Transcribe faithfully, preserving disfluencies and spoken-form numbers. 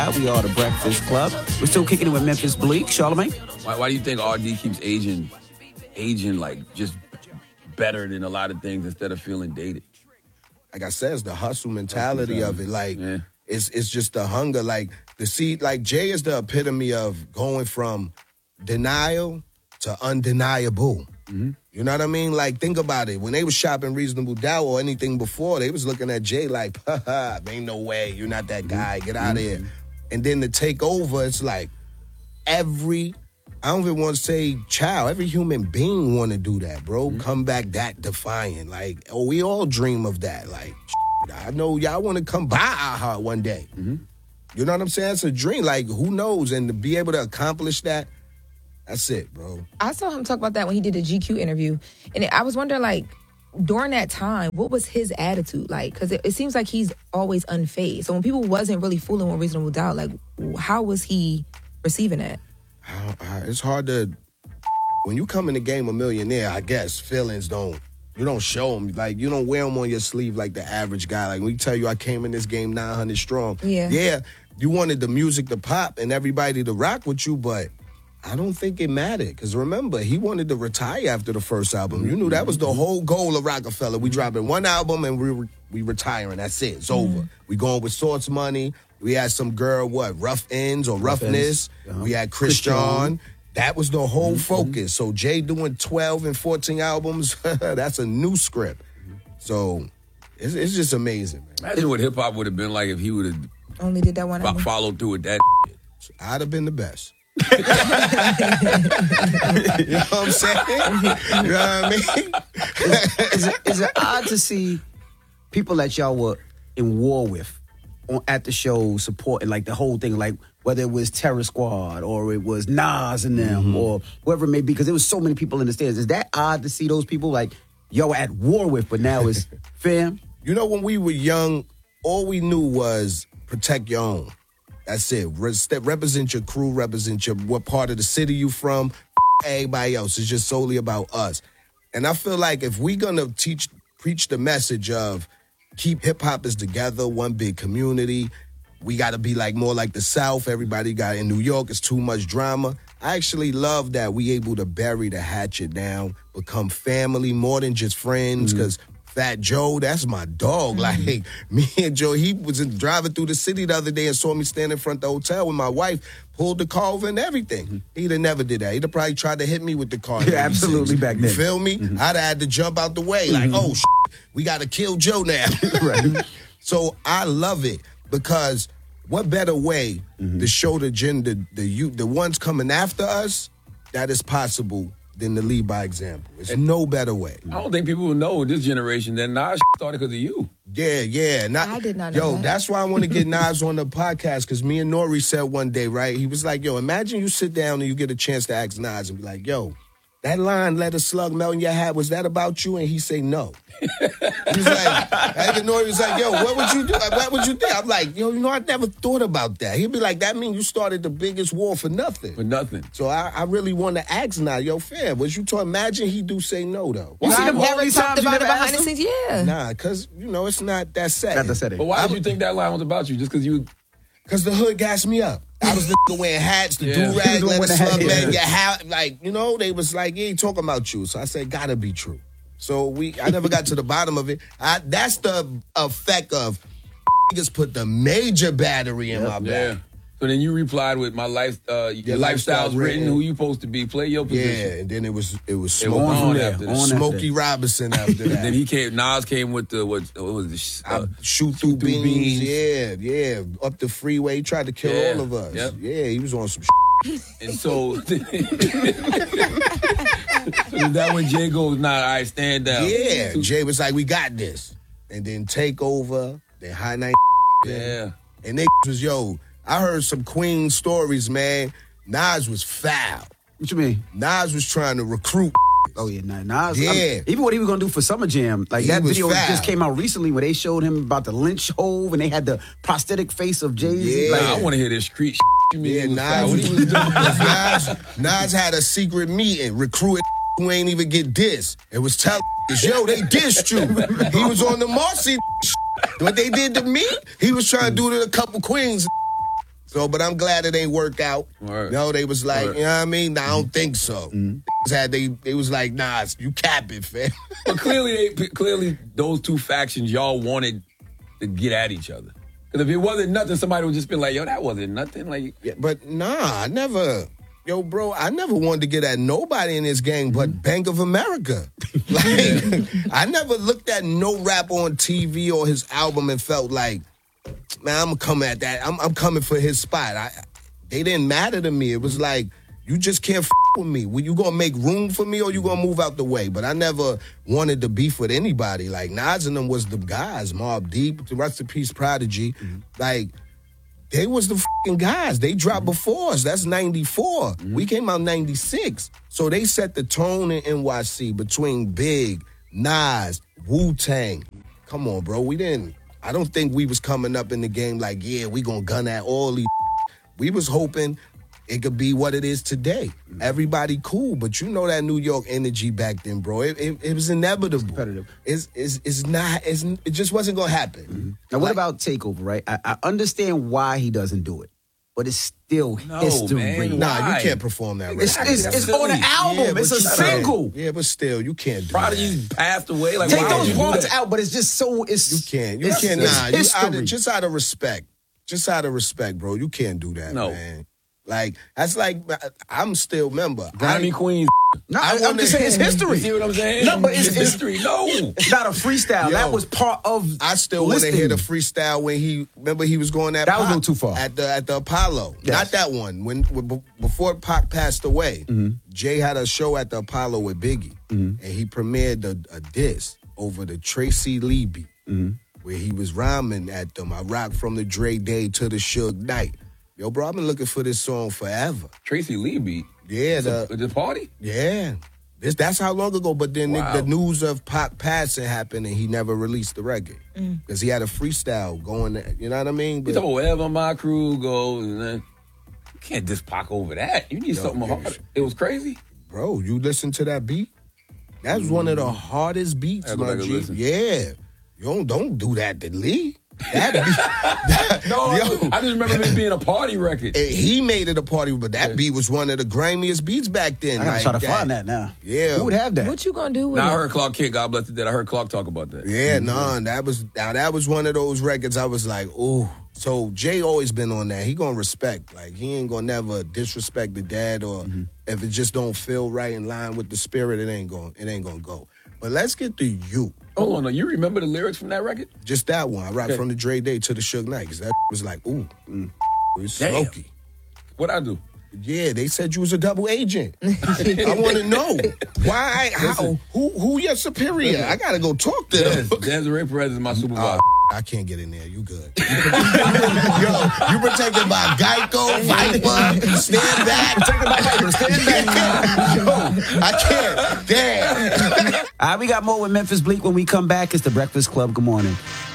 We are the Breakfast Club. We're still kicking it with Memphis Bleak. Charlamagne? Why, why do you think R D keeps aging, aging like just better than a lot of things instead of feeling dated? Like I said, it's the hustle mentality of it. Like, yeah. it's it's just the hunger. Like, the see, like Jay is the epitome of going from denial to undeniable. Mm-hmm. You know what I mean? Like, think about it. When they was shopping Reasonable Doubt or anything before, they was looking at Jay like, ha, ain't no way. You're not that guy. Get out of here. And then to take over, it's like every, I don't even want to say child, every human being want to do that, bro. Mm-hmm. Come back that defiant. Like, oh, we all dream of that. Like, I know y'all want to come by our heart one day. Mm-hmm. You know what I'm saying? It's a dream. Like, who knows? And to be able to accomplish that, that's it, bro. I saw him talk about that when he did a G Q interview. And I was wondering, like, during that time, what was his attitude like? Because it, it seems like he's always unfazed. So when people wasn't really fooling with Reasonable Doubt, like, how was he receiving that? Uh, it's hard to, when you come in the game a millionaire, I guess, feelings don't, you don't show them. Like, you don't wear them on your sleeve like the average guy. Like, when you tell you I came in this game nine hundred strong. Yeah. Yeah, you wanted the music to pop and everybody to rock with you, but I don't think it mattered. Because remember, he wanted to retire after the first album. You knew that was the whole goal of Rockefeller. We dropping one album and we we retiring. That's it. It's over. We going with Source Money. We had some girl, what, Rough Ends or Rough Roughness. Ends. Uh-huh. We had Christian. Christian. That was the whole Mm-hmm. focus. So Jay doing twelve and fourteen albums, that's a new script. So it's, it's just amazing, man. Imagine what hip hop would have been like if he would have Only did that one album. followed through with that. I'd have been the best. You know what I'm saying? You know what I mean? Is it, is it odd to see people that y'all were in war with on, at the show supporting like the whole thing, like whether it was Terror Squad or it was Nas and them mm-hmm. or whoever it may be, because there was so many people in the stands. Is that odd to see those people like y'all were at war with, but now it's fam? You know, when we were young, all we knew was protect your own. That's it. Represent your crew, represent your what part of the city you from, everybody else. It's just solely about us. And I feel like if we're going to teach, preach the message of keep hip-hoppers together, one big community, we got to be like more like the South. Everybody got in New York, it's too much drama. I actually love that we able to bury the hatchet down, become family more than just friends, because mm-hmm. Fat Joe, that's my dog. Like, me and Joe, he was in, driving through the city the other day and saw me stand in front of the hotel with my wife, pulled the car over and everything. Mm-hmm. He'd have never did that. He'd have probably tried to hit me with the car. Yeah, absolutely back then. You feel me? Mm-hmm. I'd have had to jump out the way. Mm-hmm. Like, oh, shit, we got to kill Joe now. Right. So I love it because what better way mm-hmm. to show the gen, the, the, youth, the ones coming after us that it's possible than to lead by example. There's no better way. I don't think people will know this generation that Nas started because of you. Yeah, yeah. Not, I did not know Yo, that. that's why I want to get Nas on the podcast, because me and Nori said one day, right? He was like, yo, imagine you sit down and you get a chance to ask Nas and be like, yo, that line, let a slug melt in your hat, was that about you? And he say no. He's like, I think Nori was like, yo, what would you do? What would you think? I'm like, yo, you know, I never thought about that. He'd be like, that mean you started the biggest war for nothing. For nothing. So I, I really want to ask Nas, yo, fam, was you to imagine he do say no, though? You see I've them all never these talked times you about never it behind the asked him? scenes. Yeah. Nah, because, you know, it's not that setting. Not the setting. But why did you think that line was about you? Just because you... Because the hood gassed me up. I was the nigga wearing hats, the Yeah. do-rag, let a slug Yeah. man, your hat. Like, you know, they was like, he ain't talking about you. So I said, gotta be true. So we, I never got to the bottom of it. I, that's the effect of niggas put the major battery in my back. Yeah. So then you replied with my life, uh, your Your lifestyle's lifestyle's written, written. who you supposed to be, play your Yeah, position. and then it was it was It was Smokey, on there, after on that. after Smokey that. Robinson after that. Then he came, Nas came with the, what, what was it? I Uh, shoot through, through beans. beans. Yeah, yeah. Up the freeway. He tried to kill Yeah, all of us. yep. Yeah, he was on some and so, so is that when Jay goes, nah, all right, stand down. Yeah, So- Jay was like, we got this. And then take over, then high night. Yeah. And they was, yo, I heard some Queen stories, man. Nas was foul. What you mean? Nas was trying to recruit. Oh yeah, nah, Nas. Yeah. I'm- even what he was gonna do for Summer Jam, like He that was video foul. just came out recently where they showed him about the lynch hove and they had the prosthetic face of Jay-Z. Yeah. Like, Nah, I want to hear this street shit. You mean Yeah, he was Nas, foul. What he was doing? Nas, Nas had a secret meeting, recruited who ain't even get dissed. It was telling, yo, they dissed you. He was on the Marcy. What they did to me, he was trying to do to a couple queens. So, but I'm glad it ain't work out. Word. No, they was like, Word. you know what I mean? Nah, I don't think so. Mm-hmm. Had they, they was like, nah, you capping, fam. But clearly, they, clearly, those two factions, y'all wanted to get at each other. Because if it wasn't nothing, somebody would just be like, yo, that wasn't nothing. Like, Yeah, but nah, I never. Yo, bro, I never wanted to get at nobody in this gang but Bank of America. Like, I never looked at no rap on T V or his album and felt like, man, I'm coming at that. I'm, I'm coming for his spot. I, they didn't matter to me. It was like, you just can't f with me. Well, you gonna make room for me or you gonna move out the way? But I never wanted to beef with anybody. Like, Nas and them was the guys. Mobb Deep, the rest in peace, Prodigy. Mm-hmm. Like, they was the fucking guys. They dropped before us. That's ninety-four. Mm-hmm. We came out ninety-six. So they set the tone in N Y C between Big, Nas, Wu-Tang. Come on, bro. We didn't, I don't think we was coming up in the game like, yeah, we gonna gun at all these. We was hoping it could be what it is today. Mm-hmm. Everybody cool, but you know that New York energy back then, bro. It, it, it was inevitable. Competitive. It's, it's, it's not, it's, it just wasn't gonna happen. Mm-hmm. Now, what Like, about Takeover, right? I, I understand why he doesn't do it, but it's still No, history. man. Nah, Why? you can't perform that right It's, now. it's, That's it's silly. on an album. Yeah, it's but a you can't. single. Yeah, but still, you can't do Prodigy's that. passed away. Like, Take why would those you do parts that? out, but it's just so it's You can't. You it's- can't. it's Nah, you out history. of, just out of respect. Just out of respect, bro. You can't do that, No. man. Like, that's like, I'm still member. Grammy I, Queens. No, I I am wanna- just saying it's history. You see what I'm saying? No, but it's, It's it's history. No. It's not a freestyle. Yo, that was part of. I still want to listing. hear the freestyle when he, remember he was going at That was a Pac little too far. At the, at the Apollo. Yes. Not that one. When, when Before Pac passed away, Mm-hmm. Jay had a show at the Apollo with Biggie, and he premiered a, a diss over the Tracy Lee beat, Mm-hmm. where he was rhyming at them. I rock from the Dre Day to the Suge Knight. Yo, bro, I've been looking for this song forever. Tracy Lee beat. Yeah, the, The party? yeah. This, that's how long ago, but then Wow. the, the news of Pac passing happened and he never released the record. Because he had a freestyle going, you know what I mean? You But, talking about wherever my crew goes, and then you can't just Pac over that. You need Yo, something yeah, hard. sure. It was crazy. bro, you listen to that beat? That's one of the hardest beats, I go my back and G. listen. Yeah. You don't, don't do that to Lee. That beat, that, No, yo, I just remember it being a party record. and he made it a party, but that beat was one of the grimiest beats back then. I gotta like try to find that now. Yeah. Who would have that? What you gonna do with Now I it? heard Clark Kent, God bless the dead. I heard Clark talk about that. Yeah, nah, that was now that was one of those records I was like, ooh. So Jay always been on that. He gonna respect. Like he ain't gonna never disrespect the dad or if it just don't feel right in line with the spirit, it ain't going it ain't gonna go. But let's get to you. Hold on, now, you remember the lyrics from that record? Just that one. I rock Okay. from the Dre Day to the Suge Knight. Cause that was like, ooh, mm, it's Damn. smoky. What I do? Yeah, they said you was a double agent. I want to know why, how, who, who your superior? I gotta go talk to them. Desiree Perez is my supervisor. I can't get in there. You good? Yo, you protected by Geico, Viper, stand back. Protected by Viper, stand back. Yo, I can't. Damn. All right, we got more with Memphis Bleak when we come back. It's the Breakfast Club. Good morning.